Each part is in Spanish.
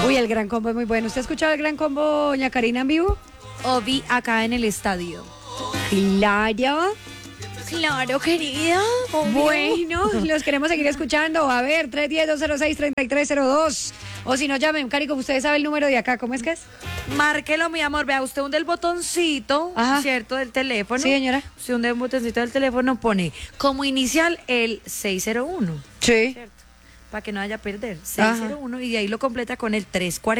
Uy, el Gran Combo es muy bueno. ¿Usted ha escuchado el Gran Combo, doña Karina, en vivo? O vi acá en el estadio. Claro. Claro, querida. Bueno, los queremos seguir escuchando. A ver, 310-206-3302. O si no, llamen, Cari, como usted sabe el número de acá. ¿Cómo es que es? Márquelo, mi amor. Vea, usted hunde el botoncito, Ajá. ¿cierto? Del teléfono. Sí, señora. Usted hunde el botoncito del teléfono, pone como inicial el 601. Sí. ¿Cierto? Para que no haya perder. Ajá. 601 y de ahí lo completa con el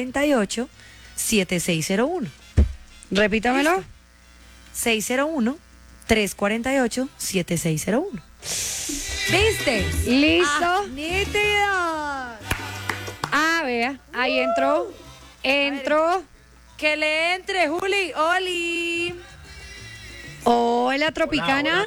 348-7601. Repítamelo. 601-348-7601. ¿Viste? Listo. ¡Nítido! Ah, vea, ahí entró. Entró. Que le entre, Juli. Oli. Hola, Tropicana.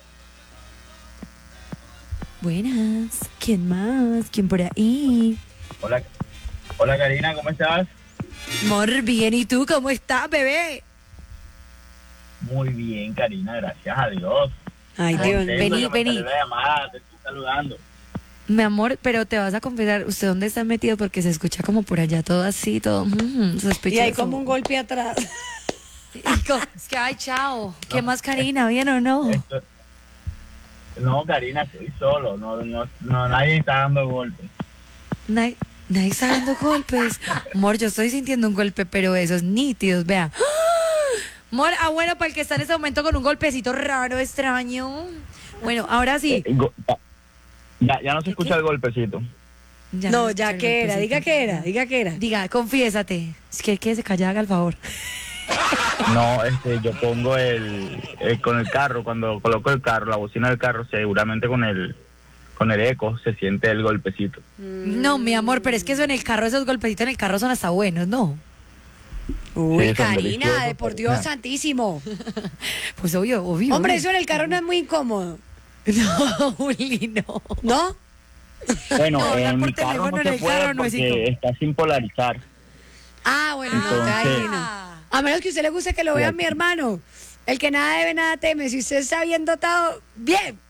Buenas. ¿Quién más? ¿Quién por ahí? Hola, hola Karina, ¿cómo estás? Mor, bien. ¿Y tú cómo estás, bebé? Muy bien, Karina, gracias a Dios. Ay, Dios. Contento vení, que me vení. salió la llamada, te estoy saludando. Mi amor, pero te vas a confesar, ¿usted dónde está metido? Porque se escucha como por allá todo así, todo sospechoso. Y hay como un golpe atrás. Es que, ay, chao. ¿Qué más, Karina? ¿Bien o no? No, Karina, estoy solo, no, nadie está dando golpes. Nadie está dando golpes. Amor, yo estoy sintiendo un golpe, pero esos nítidos, vea. ¡Ah! Amor, bueno, para el que está en ese momento con un golpecito raro, extraño. Bueno, ahora sí. Ya no se escucha el golpecito. No, ya que era, diga que era, diga que era. Diga, confiésate. Es que el que se calla, haga el favor. No, yo pongo con el carro, cuando coloco el carro, la bocina del carro, seguramente con el eco se siente el golpecito. No, mi amor, pero es que eso en el carro, esos golpecitos en el carro son hasta buenos, ¿no? Uy, Sí, son Karina, deliciosos, de por Dios santísimo. Pues obvio. Hombre, eso en el carro no es muy incómodo. No, Juli, no. ¿No? Bueno, No, hablar en por mi carro teléfono no en se el puede carro no es porque incómodo. está sin polarizar. Ah, bueno, no, Entonces- ahí no. A menos que a usted le guste que lo vea mi hermano. El que nada debe, nada teme. Si usted está bien dotado, bien.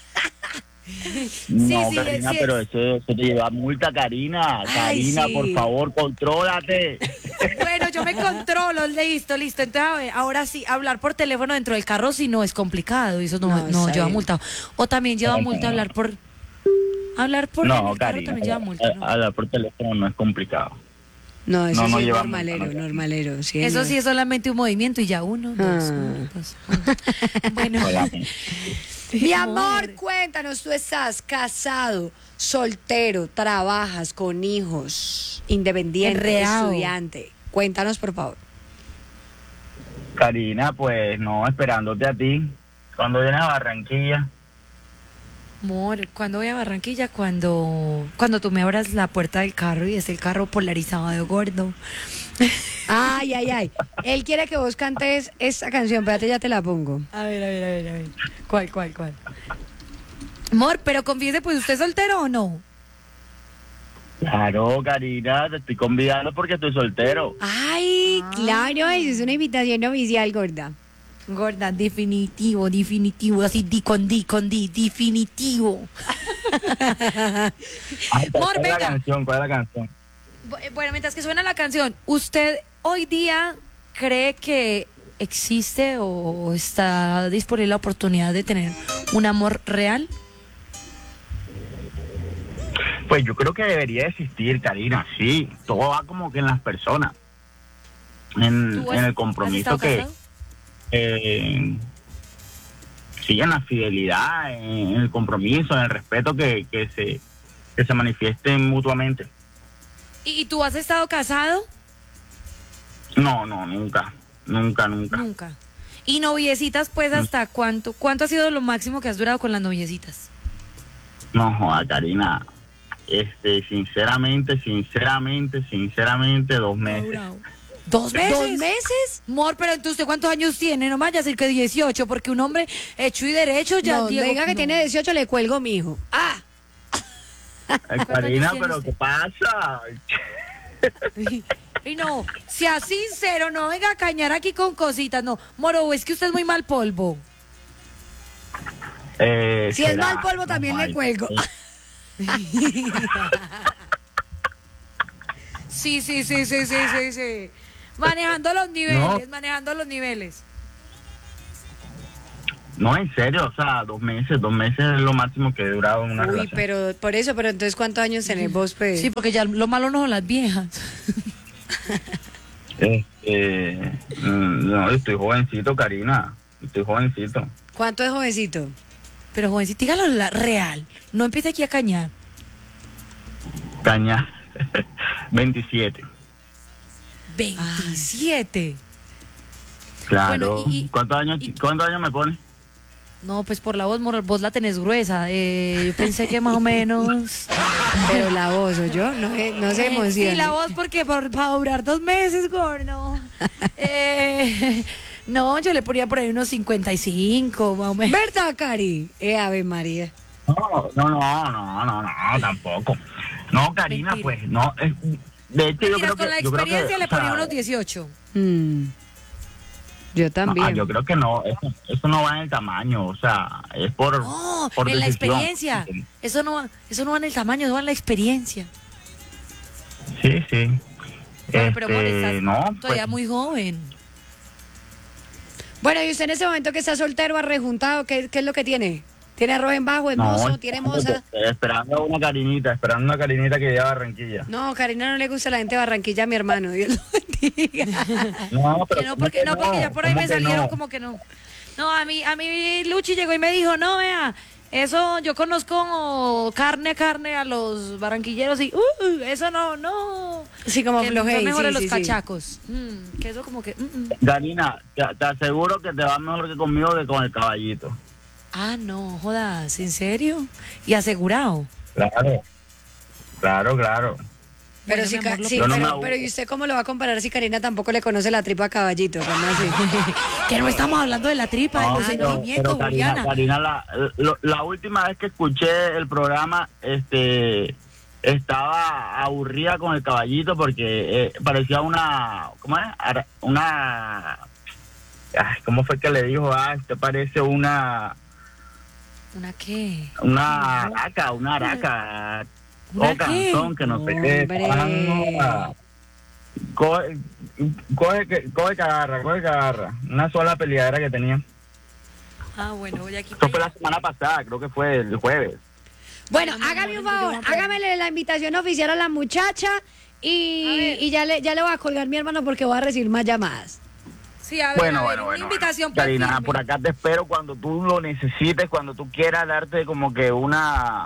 No, sí, Karina, sí, pero eso te lleva multa, Karina. Ay, Karina, sí. por favor, contrólate. Bueno, yo me controlo, listo. Entonces, a ver, ahora sí, hablar por teléfono dentro del carro sí no es complicado, eso no No, está lleva bien. multa. O también lleva No, multa no. hablar por en No, el carro Karina, también lleva multa, ¿no? hablar por teléfono no es complicado. No, eso No sí es lleva normalero, multa, no. normalero. Sí, Eso señor. sí es solamente un movimiento y ya uno, dos, Ah. uno, dos. Bueno, Mi amor, cuéntanos, tú estás casado, soltero, trabajas con hijos, independiente, Enredado. estudiante. Cuéntanos, por favor. Karina, pues no, esperándote a ti. Cuando vienes a Barranquilla, amor, ¿cuándo voy a Barranquilla? Cuando tú me abras la puerta del carro y es el carro polarizado de gordo. Ay, ay, ay. Él quiere que vos cantes esta canción, espérate, ya te la pongo. A ver. ¿Cuál? Amor, pero confiese, pues, ¿usted es soltero o no? claro, Karina, te estoy convidando porque estoy soltero. Ay, claro, eso es una invitación oficial, gorda. Gorda, definitivo, así con D, definitivo. Ay, Amor, ¿cuál es la venga. canción? ¿Cuál es la canción? Bueno, mientras que suena la canción, ¿usted hoy día cree que existe o está disponible la oportunidad de tener un amor real? Pues yo creo que debería existir, Karina, sí. Todo va como que en las personas. En ¿Tú el has compromiso estado que... casado? Sí, en la fidelidad, en el compromiso, en el respeto que se manifiesten mutuamente. ¿Y tú has estado casado? No, nunca. Nunca. ¿Y noviecitas, pues, hasta cuánto? ¿Cuánto ha sido lo máximo que has durado con las noviecitas? No, joda, Karina. Sinceramente, 2 meses. ¿2 meses? ¿2 meses? Amor, pero entonces, ¿usted cuántos años tiene? No me vaya a decir que 18, porque un hombre hecho y derecho ya... No, Diego, diga que no. tiene 18, le cuelgo, mijo. Ah, Ay, años Karina, tiene pero usted? ¿qué pasa? Y no, sea sincero, no venga a cañar aquí con cositas, no. Moro, es que usted es muy mal polvo. si es será. mal polvo, también No, le cuelgo. Sí. Manejando los niveles. No, en serio, o sea, 2 meses es lo máximo que he durado en una Uy, relación. pero por eso, pero entonces ¿cuántos años tenés vos, pues? Sí, porque ya lo malo no son las viejas. No, estoy jovencito, Karina. Estoy jovencito. ¿Cuánto es jovencito? Pero jovencito, dígalo la real. No empiece aquí a cañar. Caña. 27. 27. Claro. Bueno, ¿Cuántos años me pone? No, pues por la voz, vos la tenés gruesa. Yo pensé que más o menos. Pero la voz, ¿o yo? No se emociona. Sí, la voz porque para durar 2 meses, gordo. No, yo le ponía por ahí unos 55, más o menos. ¿Verdad, Cari? Ave María. No, tampoco. No, Karina, Mentira. pues, no. De hecho, yo creo Mentiras, con la que... yo creo que, experiencia le o sea, ponía unos 18. Yo también. yo creo que no, eso no va en el tamaño, o sea, es por... No, por en la decisión. experiencia. Eso no va en el tamaño, eso va en la experiencia. Sí. Bueno, pero amor, estás no, todavía pues, muy joven. Bueno, y usted en ese momento que está soltero, arrejuntado, ¿qué es lo que tiene? ¿Tiene arroz en bajo, es mozo, tiene moza? Esperando una carinita que lleva a Barranquilla. No, Karina no le gusta la gente de Barranquilla, mi hermano, Dios lo bendiga. No, pero Que no, porque ya por ahí ¿cómo me que salieron no? como que no. No, a mí Luchi llegó y me dijo, no, vea, eso yo conozco carne a los barranquilleros y eso no. Sí, como que flojey, son mejores sí, los sí. cachacos. Que eso como que... Karina, te aseguro que te va mejor que conmigo que con el caballito. Ah, no, jodas, ¿en serio? Y asegurado. Claro. Pero Bueno, sí, mi amor, lo sí, Yo no me pero, aburro. ¿y usted cómo lo va a comparar si Karina tampoco le conoce la tripa a caballito? ¿Cómo así? Que no estamos hablando de la tripa, de los sentimientos, pero Juliana. Karina, la última vez que escuché el programa, estaba aburrida con el caballito porque parecía ¿cómo es? ¿Cómo fue que le dijo? Parece ¿Una qué? una araca. ¿Una O canzón, que no sé qué. Hombre. Coge que agarra. Una sola peleadera que tenía. Ah, bueno, voy aquí. Esto fue la semana pasada, creo que fue el jueves. Bueno, hágame un favor, hágamele la invitación oficial a la muchacha y ya le voy a colgar mi hermano porque voy a recibir más llamadas. Sí, a ver, Bueno. una invitación para Karina, por acá te espero cuando tú lo necesites, cuando tú quieras darte como que una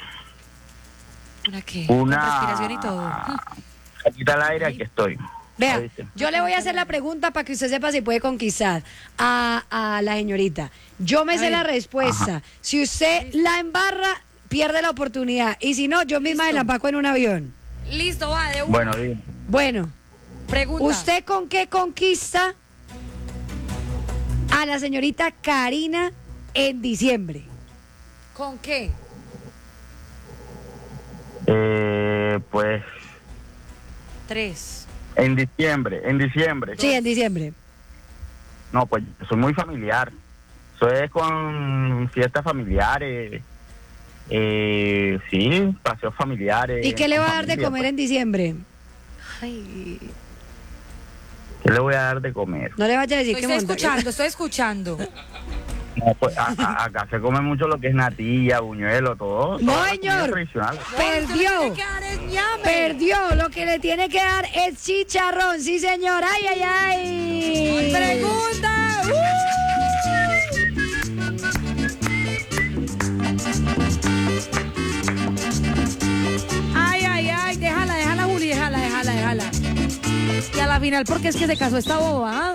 ¿Una qué? Con respiración y todo. Aquí al aire, aquí estoy. Vea, ¿Oíste? yo le voy a hacer la pregunta para que usted sepa si puede conquistar a la señorita. Yo me sé la respuesta. Si usted la embarra, pierde la oportunidad. Y si no, yo misma la empaco en un avión. Listo, va, de una. Bueno, dime. Bueno, Pregunta. ¿usted con qué conquista a la señorita Karina en diciembre? ¿Con qué? Pues 3. en diciembre. Sí, en diciembre. No, pues soy muy familiar. Eso es con fiestas familiares. Sí, paseos familiares. ¿Y qué le va a dar de familia, comer pues. en diciembre? Ay. ¿Qué le voy a dar de comer? No le vaya a decir que Estoy escuchando. No, pues acá se come mucho lo que es natilla, buñuelo, todo. No, toda la comida señor. tradicional. Perdió. Lo que le tiene que dar es chicharrón. Sí, señor. Ay. Pregunta. Ay, déjala, Juli, déjala. Y a la final, porque es que se casó esta boba, ¿ah?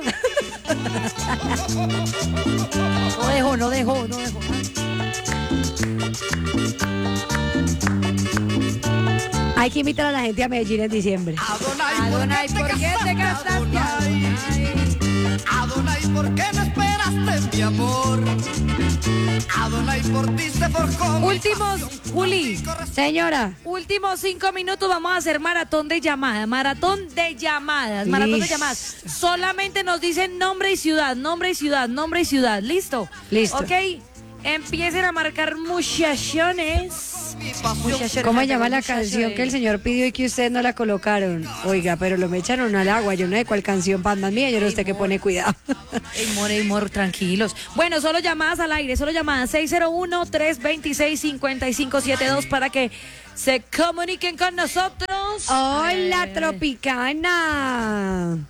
No dejó. Hay que invitar a la gente a Medellín en diciembre. Adonai, ¿por qué te casaste? Adonai, ¿por qué no esperaste mi amor? Adonai, por ti se forjó mi Últimos, Juli, Señora. últimos 5 minutos vamos a hacer maratón de llamadas. Solamente nos dicen nombre y ciudad. ¿Listo? Listo. Ok, empiecen a marcar muchachones mi pasión. Muchacho, ¿Cómo se Alejandro, llama la muchacho, canción que el señor pidió y que ustedes no la colocaron? Oiga, pero lo me echaron al agua. Yo no sé cuál canción pandan mía. Yo no sé qué pone cuidado. Ey, mor, tranquilos. Bueno, solo llamadas al aire, solo llamadas 601-326-5572 para que se comuniquen con nosotros. Hola, Tropicana.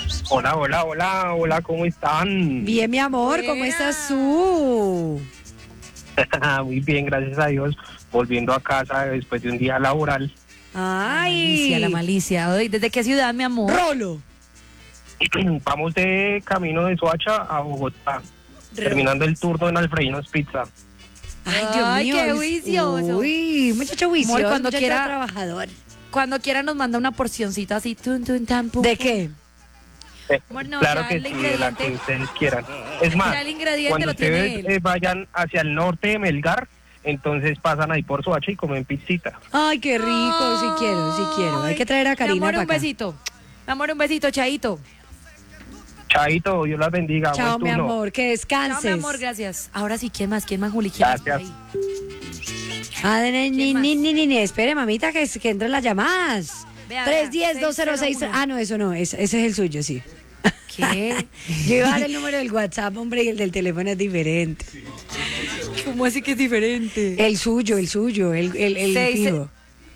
Hola, ¿cómo están? Bien, mi amor, ¿cómo Buena. estás tú? Muy bien, gracias a Dios. Volviendo a casa después de un día laboral. Ay, La malicia. Ay, ¿desde qué ciudad, mi amor? Rolo. Vamos de camino de Soacha a Bogotá. Terminando el turno en Alfreínos Pizza. Ay, Dios Ay, mío. qué juicioso. Uy, muchacho juicioso, Amor, cuando muchacho quiera- trabajador. Cuando quiera nos manda una porcioncita así, tan, pum, ¿De pum. qué? Bueno, Claro ya que el sí, de la ingrediente- que ustedes quieran. Es más, Ya el ingrediente cuando lo tiene ustedes él. vayan hacia el norte de Melgar, entonces pasan ahí por Soacha y comen pizzita. Ay, qué rico, sí quiero. Hay que traer a Mi Karina amor, para un acá. besito. Mi amor, un besito, Chaito. Chaito, Dios las bendiga. Chao, buen mi turno. amor, que Chao, descanses. mi amor, gracias. Ahora sí, ¿quién más, Juli? ¿Quién más por Gracias. ahí? Ni, espere, mamita, que entren las llamadas. Vea, 310-206. 601. Ah, no, eso no, ese es el suyo, sí. ¿Qué? Yo iba a dar el número del WhatsApp, hombre, y el del teléfono es diferente. ¿Cómo así que es diferente? El suyo, el fijo.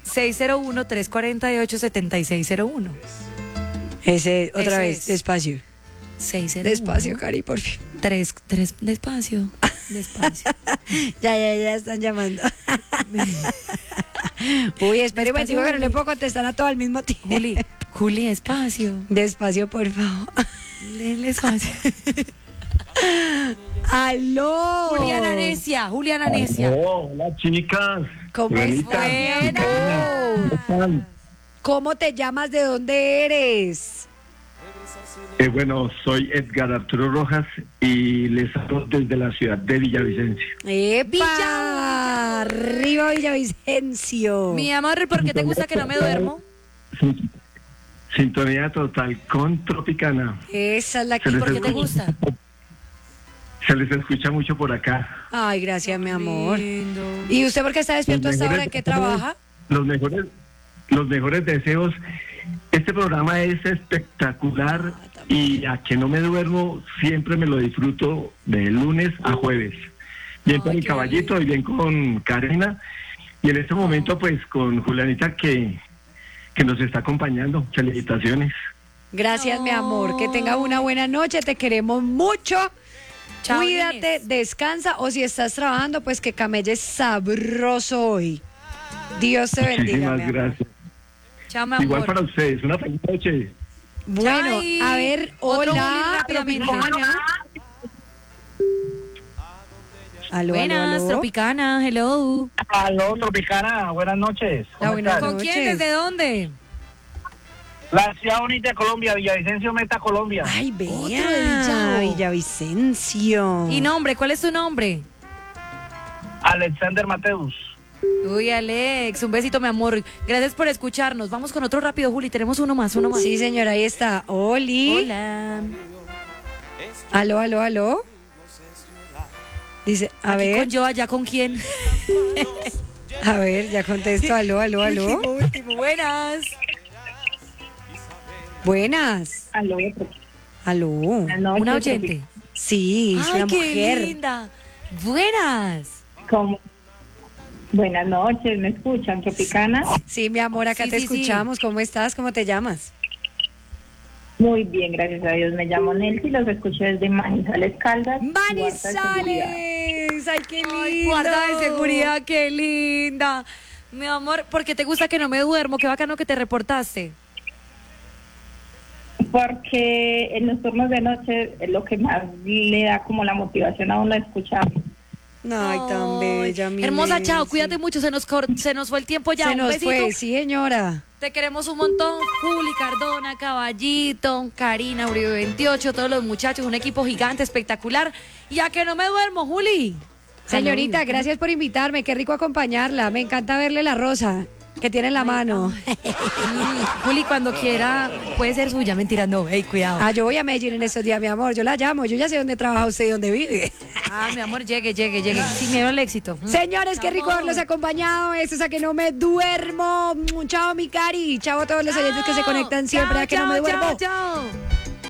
601-348-7601. Ese, otra Ese vez, es. despacio. 601. Despacio, Cari, por fin. 3, despacio. Ya están llamando. Uy, espere un momentico que no le puedo contestar a todo al mismo tiempo. Juli, espacio. Despacio, por favor. Denle espacio. ¡Aló! Juliana Necia. Hola, chicas. ¿Cómo Buenita. Buena. ¿Cómo te llamas? ¿De dónde eres? Bueno, soy Edgar Arturo Rojas y les hablo desde la ciudad de Villavicencio. ¡Epa! Arriba Villavicencio. Mi amor, ¿por qué te gusta que no me duermo? Sintonía total con Tropicana. Esa es la que... Se les ¿Por qué te gusta? Se les escucha mucho por acá. Ay, gracias, mi amor. Lindo. ¿Y usted por qué está despierto Los hasta ahora? mejores ¿En qué deseos, trabaja? Los mejores deseos. Este programa es espectacular y a que no me duermo siempre me lo disfruto de lunes a jueves. Bien con el caballito y bien con Karina. Y en este momento pues con Julianita que nos está acompañando. Felicitaciones. Gracias, mi amor. Que tengas una buena noche. Te queremos mucho. Chao, Cuídate, Inés. descansa. O si estás trabajando, pues que camelles sabroso hoy. Dios te bendiga. Muchísimas mi amor. gracias. Chao, mi amor. Igual para ustedes. Una feliz noche. Bueno, Chai. a ver, Otro hola. Juli rápidamente. Aló, Buenas, aló. Tropicana, hello. Aló, Tropicana, buenas noches. La buena ¿Con noches. quién? ¿Desde dónde? La ciudad bonita de Colombia, Villavicencio, Meta, Colombia. Ay, Otro vea, del Villavicencio. ¿Y nombre? ¿Cuál es tu nombre? Alexander Mateus. Uy, Alex, un besito, mi amor. Gracias por escucharnos. Vamos con otro rápido, Juli. Tenemos uno más. Sí, señora, ahí está. Oli. Hola. Aló. Dice, a Aquí ver, con yo, allá con quién. ya contesto. Aló. Último, buenas. Buenas. Aló, Aló. Una oyente. Sí, es Ay, una qué mujer. linda. Buenas. ¿cómo? Buenas noches, ¿me escuchan, Tropicana? Sí, mi amor, acá Sí, te sí, sí. escuchamos. ¿Cómo estás? ¿Cómo te llamas? Muy bien, gracias a Dios. Me llamo Nelcy, los escucho desde Manizales Caldas. Guarda de seguridad. Manizales. Ay, qué lindo. Ay, guarda de seguridad, qué linda. Mi amor, ¿por qué te gusta que no me duermo? Qué bacano que te reportaste. Porque en los turnos de noche es lo que más le da como la motivación a uno de escuchar. Ay, tan bella, mi Hermosa, Nelcy. chao, cuídate mucho. Se nos fue el tiempo ya. Se Un nos besito. fue, sí, señora. Te queremos un montón. Juli, Cardona, Caballito, Karina, Uribe 28, todos los muchachos, un equipo gigante, espectacular. Y a que no me duermo, Juli. Señorita, gracias por invitarme. Qué rico acompañarla. Me encanta verle la rosa. que tiene en la mano. Juli, cuando quiera, puede ser suya. Mentira, no. Ey, cuidado. Ah, yo voy a Medellín en estos días, mi amor. Yo la llamo. Yo ya sé dónde trabaja usted y dónde vive. Ah, mi amor, llegue. Sin miedo al éxito. Señores, qué rico haberlos acompañado. Esto es A Que No Me Duermo. Chao, mi Cari. Chao a todos los oyentes que se conectan siempre a Que No Me Duermo. Chao.